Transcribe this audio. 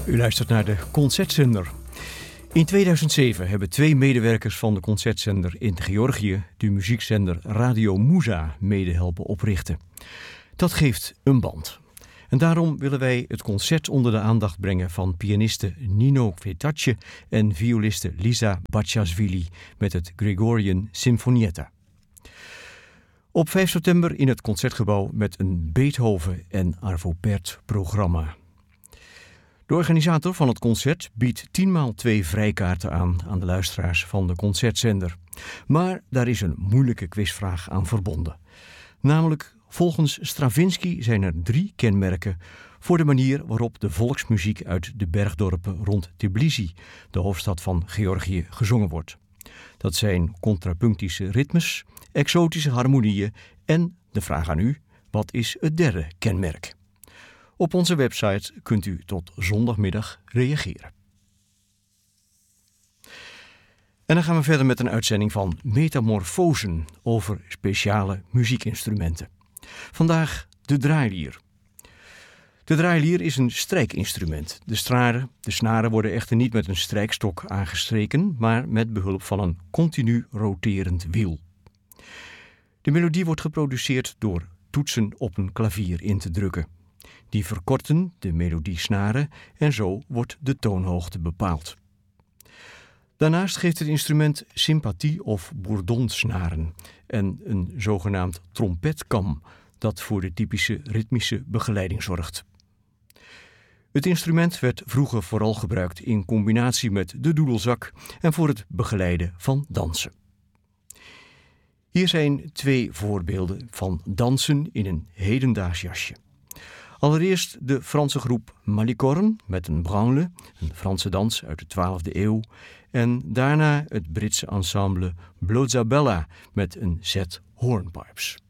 U luistert naar de Concertzender. In 2007 hebben 2 medewerkers van de Concertzender in Georgië de muziekzender Radio Musa mede helpen oprichten. Dat geeft een band. En daarom willen wij het concert onder de aandacht brengen van pianiste Nino Kvetatje en violiste Lisa Bachashvili met het Gregorian Sinfonietta. Op 5 september in het Concertgebouw met een Beethoven en Arvo Pärt programma. De organisator van het concert biedt 10x2 vrijkaarten aan de luisteraars van de Concertzender. Maar daar is een moeilijke quizvraag aan verbonden. Namelijk, volgens Stravinsky zijn er 3 kenmerken voor de manier waarop de volksmuziek uit de bergdorpen rond Tbilisi, de hoofdstad van Georgië, gezongen wordt. Dat zijn contrapunctische ritmes, exotische harmonieën en, de vraag aan u, wat is het derde kenmerk? Op onze website kunt u tot zondagmiddag reageren. En dan gaan we verder met een uitzending van Metamorfosen over speciale muziekinstrumenten. Vandaag de draailier. De draailier is een strijkinstrument. De snaren worden echter niet met een strijkstok aangestreken, maar met behulp van een continu roterend wiel. De melodie wordt geproduceerd door toetsen op een klavier in te drukken. Die verkorten de melodiesnaren en zo wordt de toonhoogte bepaald. Daarnaast geeft het instrument sympathie- of bourdonsnaren en een zogenaamd trompetkam dat voor de typische ritmische begeleiding zorgt. Het instrument werd vroeger vooral gebruikt in combinatie met de doedelzak en voor het begeleiden van dansen. Hier zijn 2 voorbeelden van dansen in een hedendaags jasje. Allereerst de Franse groep Malicorne met een branle, een Franse dans uit de 12e eeuw. En daarna het Britse ensemble Blozabella met een set hornpipes.